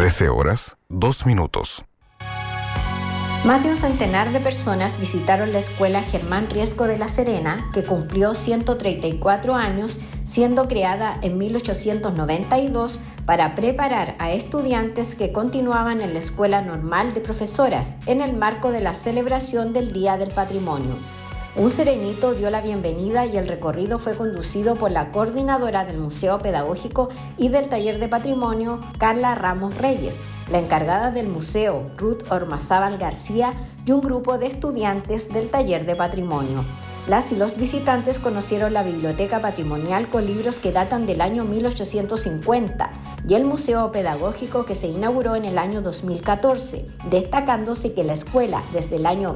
13:02. Más de un centenar de personas visitaron la escuela Germán Riesco de La Serena, que cumplió 134 años, siendo creada en 1892 para preparar a estudiantes que continuaban en la Escuela Normal de Profesoras en el marco de la celebración del Día del Patrimonio. Un serenito dio la bienvenida y el recorrido fue conducido por la coordinadora del Museo Pedagógico y del Taller de Patrimonio, Carla Ramos Reyes, la encargada del museo, Ruth Ormazábal García, y un grupo de estudiantes del Taller de Patrimonio. Las y los visitantes conocieron la biblioteca patrimonial con libros que datan del año 1850 y el museo pedagógico que se inauguró en el año 2014, destacándose que la escuela desde el año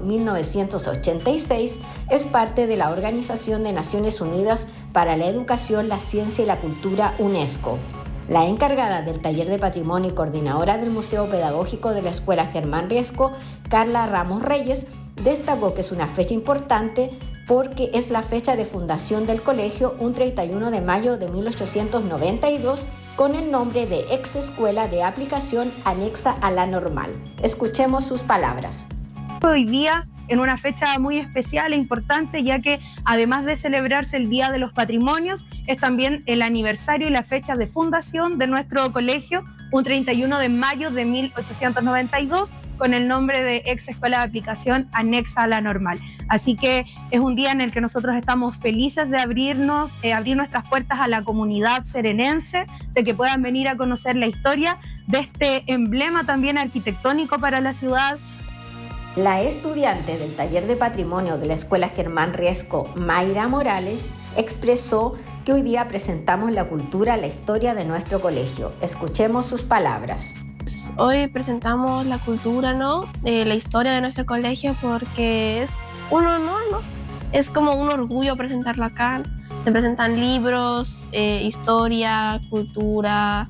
1986 es parte de la Organización de Naciones Unidas para la Educación, la Ciencia y la Cultura, UNESCO. La encargada del Taller de Patrimonio y coordinadora del Museo Pedagógico de la Escuela Germán Riesco, Carla Ramos Reyes, destacó que es una fecha importante porque es la fecha de fundación del colegio, un 31 de mayo de 1892, con el nombre de Ex Escuela de Aplicación anexa a la normal. Escuchemos sus palabras. Hoy día, en una fecha muy especial e importante, ya que además de celebrarse el Día de los Patrimonios, es también el aniversario y la fecha de fundación de nuestro colegio, un 31 de mayo de 1892, con el nombre de Ex Escuela de Aplicación anexa a la normal. Así que es un día en el que nosotros estamos felices de abrir nuestras puertas a la comunidad serenense, de que puedan venir a conocer la historia de este emblema también arquitectónico para la ciudad. La estudiante del Taller de Patrimonio de la Escuela Germán Riesco, Mayra Morales, expresó que hoy día presentamos la cultura, la historia de nuestro colegio. Escuchemos sus palabras. Hoy presentamos la cultura, ¿no? La historia de nuestro colegio, porque es un honor, ¿no? Es como un orgullo presentarla acá. Se presentan libros, historia, cultura,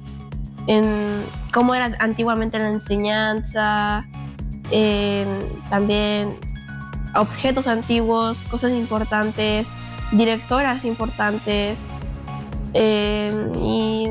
cómo era antiguamente la enseñanza, también objetos antiguos, cosas importantes, directoras importantes, y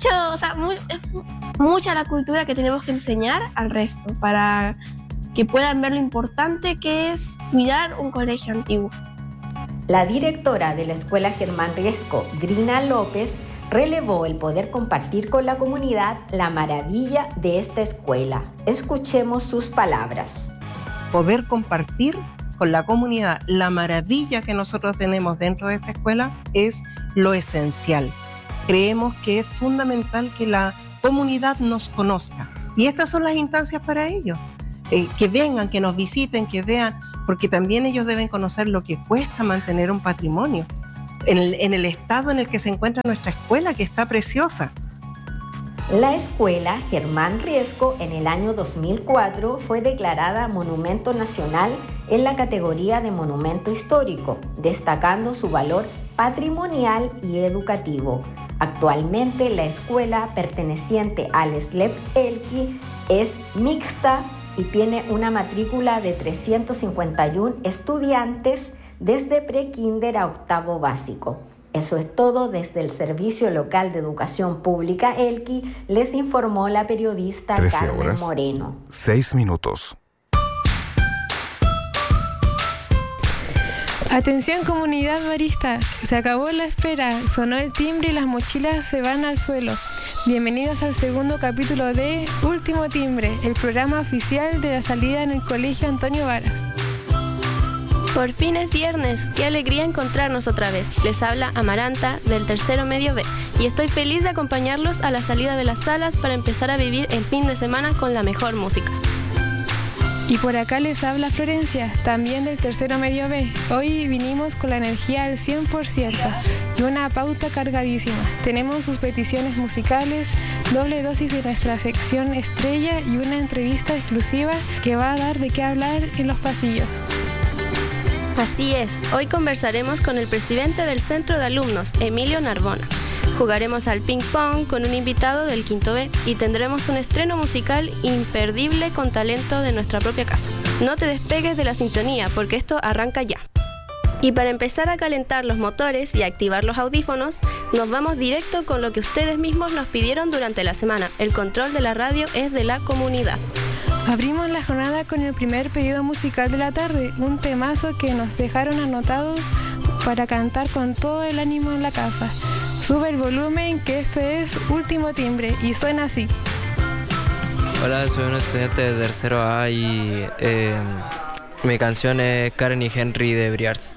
mucha la cultura que tenemos que enseñar al resto para que puedan ver lo importante que es cuidar un colegio antiguo. La directora de la Escuela Germán Riesco, Grina López, relevó el poder compartir con la comunidad la maravilla de esta escuela. Escuchemos sus palabras. Poder compartir con la comunidad la maravilla que nosotros tenemos dentro de esta escuela es lo esencial. Creemos que es fundamental que la comunidad nos conozca y estas son las instancias para ello, que vengan, que nos visiten, que vean, porque también ellos deben conocer lo que cuesta mantener un patrimonio en el estado en el que se encuentra nuestra escuela, que está preciosa. La escuela Germán Riesco en el año 2004 fue declarada Monumento Nacional en la categoría de Monumento Histórico, destacando su valor patrimonial y educativo. Actualmente la escuela, perteneciente al SLEP Elqui, es mixta y tiene una matrícula de 351 estudiantes desde prekinder a octavo básico. Eso es todo desde el Servicio Local de Educación Pública Elqui, les informó la periodista Carmen Moreno. 13:06. Atención comunidad marista, se acabó la espera, sonó el timbre y las mochilas se van al suelo. Bienvenidos al segundo capítulo de Último Timbre, el programa oficial de la salida en el Colegio Antonio Varas. Por fin es viernes, qué alegría encontrarnos otra vez. Les habla Amaranta del tercero medio B y estoy feliz de acompañarlos a la salida de las salas para empezar a vivir el fin de semana con la mejor música. Y por acá les habla Florencia, también del tercero medio B. Hoy vinimos con la energía al 100% y una pauta cargadísima. Tenemos sus peticiones musicales, doble dosis de nuestra sección estrella y una entrevista exclusiva que va a dar de qué hablar en los pasillos. Así es, hoy conversaremos con el presidente del Centro de Alumnos, Emilio Narbona. Jugaremos al ping pong con un invitado del quinto B y tendremos un estreno musical imperdible con talento de nuestra propia casa. No te despegues de la sintonía porque esto arranca ya. Y para empezar a calentar los motores y activar los audífonos, Nos vamos directo con lo que ustedes mismos nos pidieron durante la semana. El control de la radio es de la comunidad. Abrimos la jornada con el primer pedido musical de la tarde, un temazo que nos dejaron anotados para cantar con todo el ánimo en la casa. Sube el volumen, que este es Último Timbre y suena así. Hola, soy un estudiante de tercero A y mi canción es Karen y Henry de Briars.